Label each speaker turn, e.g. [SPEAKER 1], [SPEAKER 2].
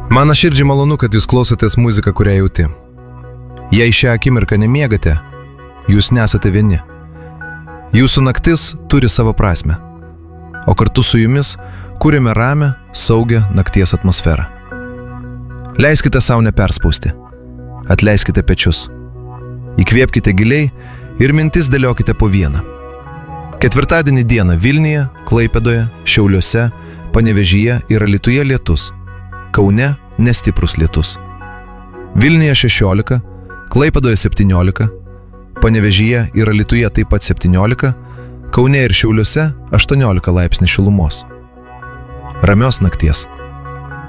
[SPEAKER 1] Man širdžiai malonu, kad jūs klausotės muziką, kurią jauti. Jei šią akimirką nemiegate, jūs nesate vieni. Jūsų naktis turi savo prasmę, o kartu su jumis kūrėme ramią, saugią nakties atmosferą. Leiskite savo neperspausti, atleiskite pečius, įkvėpkite giliai ir mintis dėliokite po vieną. Ketvirtadienį dieną Vilniuje, Klaipėdoje, Šiauliuose, Panevėžyje ir Alytuje lietus, Kaune nestiprus lietus. Vilniuje 16, Klaipėdoje 17, Panevėžyje ir Alytuje taip pat 17, Kaune ir Šiauliuose 18 laipsnių šilumos. Ramios nakties.